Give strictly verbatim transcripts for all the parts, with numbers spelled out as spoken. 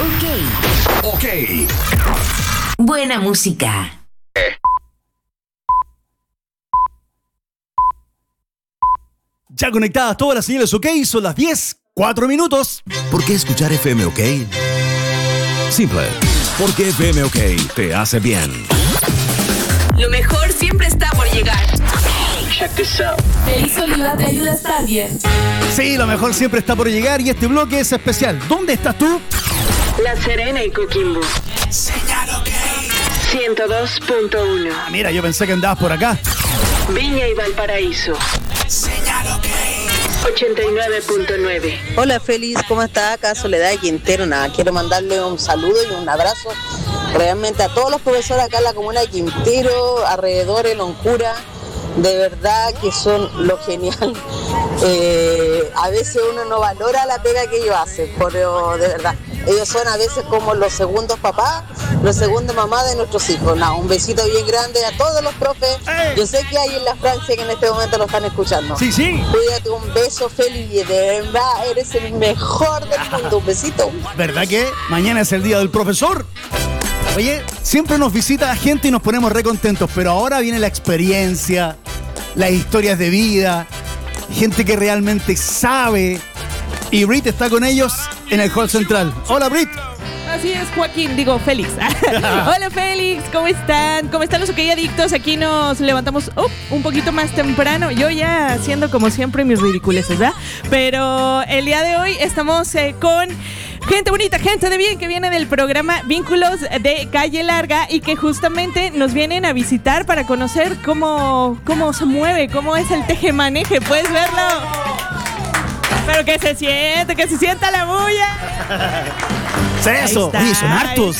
Ok. Ok. Buena música. Ya conectadas todas las señales OK, son las diez, cuatro minutos. ¿Por qué escuchar F M OK? Simple. Porque F M OK te hace bien. Lo mejor siempre está por llegar. Check this out. Feliz Oliva te ayuda a estar bien. Sí, lo mejor siempre está por llegar y este bloque es especial. ¿Dónde estás tú? La Serena y Coquimbo. Señal OK. ciento dos punto uno. Ah, mira, yo pensé que andabas por acá. Viña y Valparaíso. Señal OK. ochenta y nueve punto nueve. Hola Feliz, ¿cómo está? Acá Soledad Quintero. Nada, quiero mandarle un saludo y un abrazo realmente a todos los profesores acá en la comuna de Quintero, alrededores, Loncura. De verdad que son lo genial. Eh, a veces uno no valora la pega que ellos hacen, pero de verdad, ellos son a veces como los segundos papás, los segundos mamás de nuestros hijos. No, un besito bien grande a todos los profes. Yo sé que hay en la Francia que en este momento lo están escuchando. Sí, sí. Cuídate, un beso, Feli, de verdad eres el mejor del mundo. Un besito. ¿Verdad que mañana es el día del profesor? Oye, siempre nos visita gente y nos ponemos re contentos, pero ahora viene la experiencia, las historias de vida, gente que realmente sabe. Y Brit está con ellos en el hall central. Hola, Brit. Así es, Joaquín, digo, Félix. Hola, Félix, ¿cómo están? ¿Cómo están los OK Adictos? Aquí nos levantamos uh, un poquito más temprano. Yo ya haciendo como siempre mis ridiculeces, ¿verdad? Pero el día de hoy estamos eh, con gente bonita, gente de bien que viene del programa Vínculos de Calle Larga y que justamente nos vienen a visitar para conocer cómo, cómo se mueve, cómo es el tejemaneje. ¿Puedes verlo? Pero que se siente, que se sienta la bulla. Eso, Está, oye, son hartos.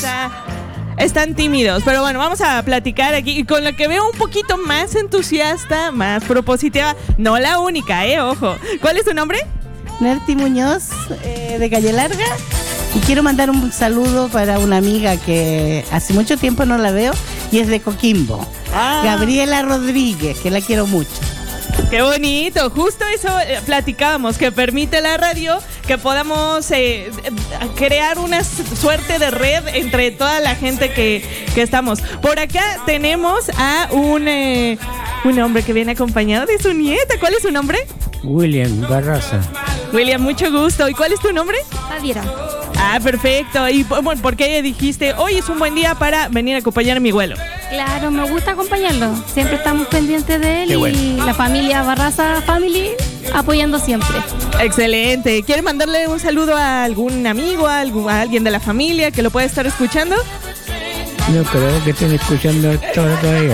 Están tímidos, pero bueno, vamos a platicar aquí. Y con la que veo un poquito más entusiasta, más propositiva, no la única, eh, ojo. ¿Cuál es tu nombre? Nerti Muñoz, eh, de Calle Larga. Y quiero mandar un saludo para una amiga que hace mucho tiempo no la veo y es de Coquimbo. Ah. Gabriela Rodríguez, que la quiero mucho. ¡Qué bonito! Justo eso eh, platicábamos, que permite la radio que podamos eh, crear una suerte de red entre toda la gente que, que estamos. Por acá tenemos a un, eh, un hombre que viene acompañado de su nieta. ¿Cuál es su nombre? William Barraza. William, mucho gusto. ¿Y cuál es tu nombre? Javiera. Ah, perfecto. ¿Y bueno, por qué dijiste, hoy es un buen día para venir a acompañar a mi abuelo? Claro, me gusta acompañarlo. Siempre estamos pendientes de él. Qué y bueno. La familia Barraza Family apoyando siempre. Excelente. ¿Quiere mandarle un saludo a algún amigo, a, algún, a alguien de la familia que lo pueda estar escuchando? No creo que estén escuchando todo todavía.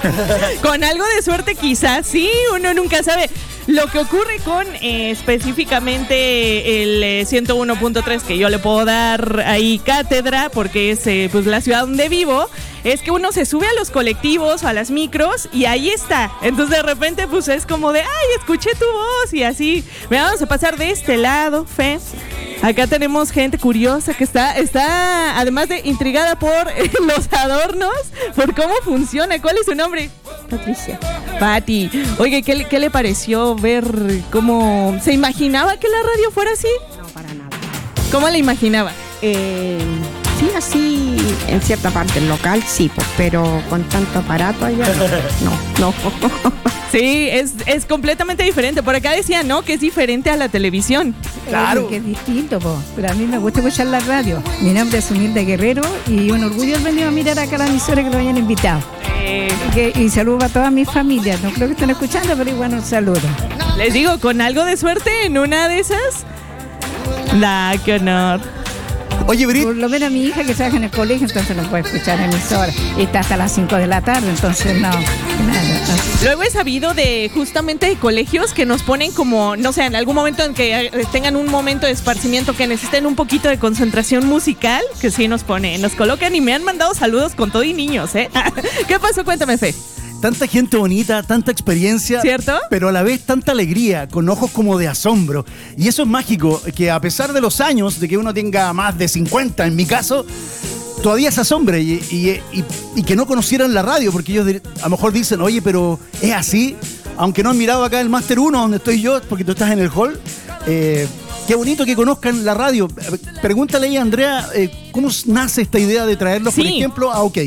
Con algo de suerte quizás, sí, uno nunca sabe. Lo que ocurre con eh, específicamente el eh, ciento uno punto tres, que yo le puedo dar ahí cátedra porque es eh, pues la ciudad donde vivo, es que uno se sube a los colectivos o a las micros y ahí está. Entonces de repente pues es como de, ay, escuché tu voz y así. Me vamos a pasar de este lado, Fe. Acá tenemos gente curiosa que está, está además de intrigada por eh, los adornos, por cómo funciona. ¿Cuál es su nombre? Patricia. Pati. Oye, ¿qué, le- ¿qué le pareció ver cómo se imaginaba que la radio fuera así? No, para nada. ¿Cómo la imaginaba? Eh, sí, así en cierta parte local, sí, pues, pero con tanto aparato allá, no, no. Sí, es, es completamente diferente. Por acá decían, ¿no? Que es diferente a la televisión. Claro. Que es distinto, po. Pero a mí me gusta escuchar la radio. Mi nombre es Humilde Guerrero y un orgullo haber venido a mirar acá a la emisora que lo hayan invitado. Eh. Y, que, y saludo a todas mis familias. No creo que estén escuchando, pero igual un saludo. Les digo, con algo de suerte en una de esas. Da, qué honor. Oye, Brit. Por lo menos mi hija que trabaja en el colegio, entonces no puede escuchar emisora. Y está hasta las cinco de la tarde, entonces no. Nada. Luego he sabido de justamente de colegios que nos ponen como, no sé, en algún momento en que tengan un momento de esparcimiento que necesiten un poquito de concentración musical, que sí nos ponen, nos colocan y me han mandado saludos con todo y niños, ¿eh? ¿Qué pasó? Cuéntame, Fe. Tanta gente bonita, tanta experiencia, ¿cierto? Pero a la vez tanta alegría, con ojos como de asombro. Y eso es mágico, que a pesar de los años, de que uno tenga más de cincuenta en mi caso, todavía se asombre y, y, y, y que no conocieran la radio, porque ellos a lo mejor dicen, oye, pero es así, aunque no han mirado acá el Máster uno donde estoy yo, porque tú estás en el hall, eh, qué bonito que conozcan la radio. Pregúntale ahí a Andrea, eh, ¿cómo nace esta idea de traerlos, Sí. por ejemplo, a OK?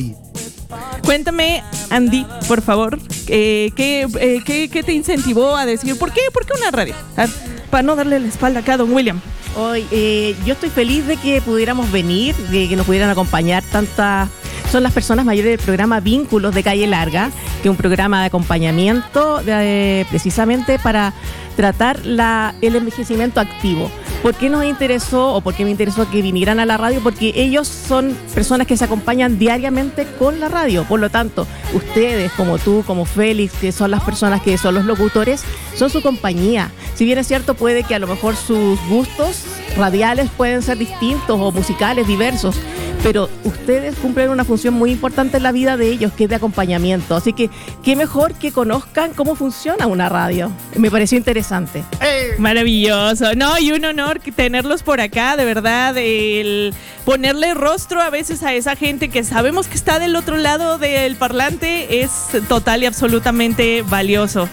Cuéntame, Andy, por favor, eh, ¿qué, eh, qué, qué te incentivó a decir, ¿por qué, por qué una radio? A- para no darle la espalda acá a don William. Hoy, eh, yo estoy feliz de que pudiéramos venir, de que nos pudieran acompañar tantas... Son las personas mayores del programa Vínculos de Calle Larga, que es un programa de acompañamiento de, eh, precisamente para tratar la, el envejecimiento activo. ¿Por qué nos interesó o por qué me interesó que vinieran a la radio? Porque ellos son personas que se acompañan diariamente con la radio. Por lo tanto, ustedes, como tú, como Félix, que son las personas que son los locutores, son su compañía. Si bien es cierto, puede que a lo mejor sus gustos radiales pueden ser distintos o musicales, diversos, pero ustedes cumplen una función muy importante en la vida de ellos, que es de acompañamiento. Así que, qué mejor que conozcan cómo funciona una radio. Me pareció interesante. Maravilloso. No, y un honor que tenerlos por acá, de verdad. El ponerle rostro a veces a esa gente que sabemos que está del otro lado del parlante es total y absolutamente valioso.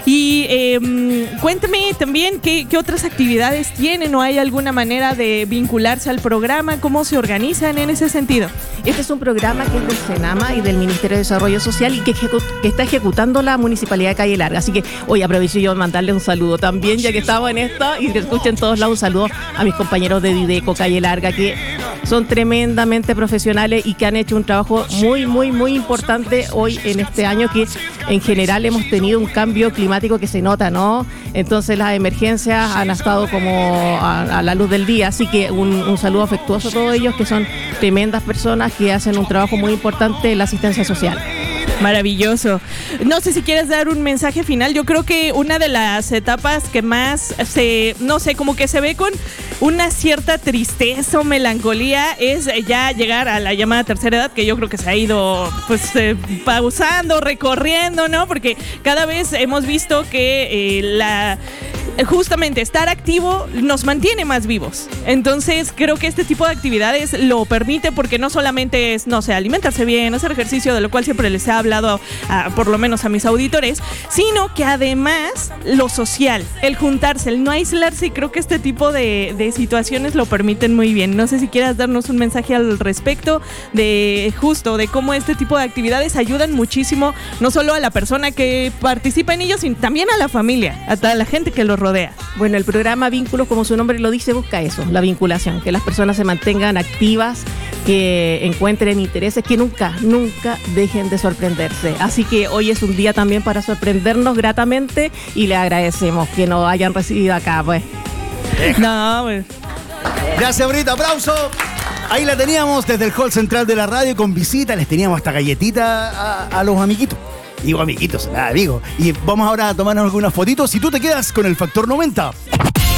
Y eh, cuéntame también qué, qué otras actividades tienen o hay alguna manera de vincularse al programa, cómo se organizan en ese sentido. Este es un programa que es del Senama y del Ministerio de Desarrollo Social y que, ejecu- que está ejecutando la Municipalidad de Calle Larga. Así que hoy aprovecho yo de mandarle un saludo también, ya que estamos en esto, y que escuchen todos lados un saludo a mis compañeros de Dideco Calle Larga, que son tremendamente profesionales y que han hecho un trabajo muy, muy, muy importante hoy en este año, que en general hemos tenido un cambio climático que se nota, ¿no? Entonces las emergencias han estado como a, a la luz del día, así que un, un saludo afectuoso a todos ellos, que son tremendas personas que hacen un trabajo muy importante en la asistencia social. Maravilloso. No sé si quieres dar un mensaje final. Yo creo que una de las etapas que más se, no sé, como que se ve con una cierta tristeza o melancolía es ya llegar a la llamada tercera edad, que yo creo que se ha ido pues eh, pausando, recorriendo, ¿no? Porque cada vez hemos visto que eh, la justamente estar activo nos mantiene más vivos. Entonces creo que este tipo de actividades lo permite, porque no solamente es, no sé, alimentarse bien, hacer ejercicio, de lo cual siempre les he hablado a, a, por lo menos a mis auditores, sino que además lo social, el juntarse, el no aislarse, y creo que este tipo de, de situaciones lo permiten muy bien. No sé si quieras darnos un mensaje al respecto de justo, de cómo este tipo de actividades ayudan muchísimo, no solo a la persona que participa en ellos, sino también a la familia, a toda la gente que los rodea. Bueno, el programa Vínculos, como su nombre lo dice, busca eso, la vinculación, que las personas se mantengan activas, que encuentren intereses, que nunca, nunca dejen de sorprenderse. Así que hoy es un día también para sorprendernos gratamente y le agradecemos que nos hayan recibido acá, pues. No, pues. Gracias, Brita, aplauso. Ahí la teníamos desde el hall central de la radio con visita, les teníamos hasta galletita a, a los amiguitos. Digo amiguitos, nada, digo. Y vamos ahora a tomarnos algunas fotitos y tú te quedas con el factor noventa.